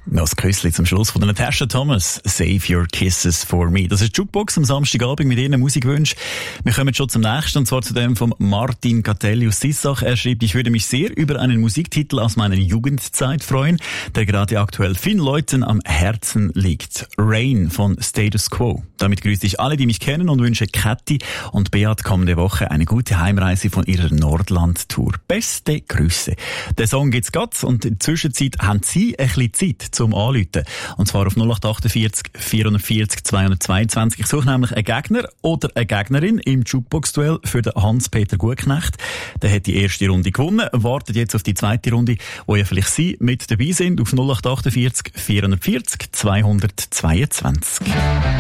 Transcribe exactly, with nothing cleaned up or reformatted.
Noch ein Küsschen zum Schluss von der Natasha Thomas. Save your kisses for me. Das ist die Jukebox am Samstagabend mit Ihren Musikwünschen. Wir kommen schon zum nächsten, und zwar zu dem von Martin Catelli aus Sissach. Er schreibt, ich würde mich sehr über einen Musiktitel aus meiner Jugendzeit freuen, der gerade aktuell vielen Leuten am Herzen liegt. Rain von Status Quo. Damit grüße ich alle, die mich kennen, und wünsche Kathi und Beat kommende Woche eine gute Heimreise von ihrer Nordland-Tour. Beste Grüße. Den Song gibt's grad, und in der Zwischenzeit haben Sie ein bisschen Zeit zum Anrufen. Und zwar auf null acht achtundvierzig vierundvierzig zweihundertzweiundzwanzig. Ich suche nämlich einen Gegner oder eine Gegnerin im Jukebox-Duell für den Hans-Peter Gutknecht. Der hat die erste Runde gewonnen, wartet jetzt auf die zweite Runde, wo ja vielleicht Sie mit dabei sind, auf null acht achtundvierzig vierundvierzig zweihundertzweiundzwanzig.